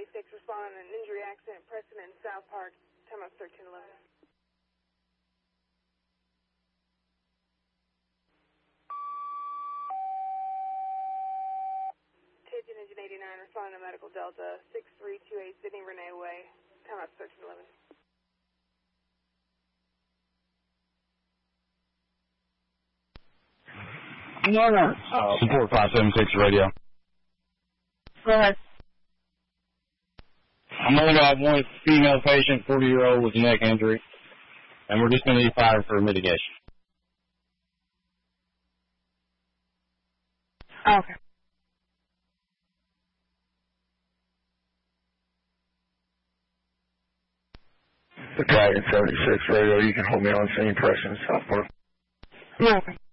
96 responding to an injury accident, Preston in South Park, time up 1311. Attention engine 89 responding to Medical Delta 6328 Sydney Renee Way, time up 1311. Support 576 radio. Go ahead. I'm only got one female patient, 40-year-old with a neck injury, and we're just going to need fire for mitigation. Okay. The Dragon 76 radio, you can hold me on scene, Preston, South Park. Okay.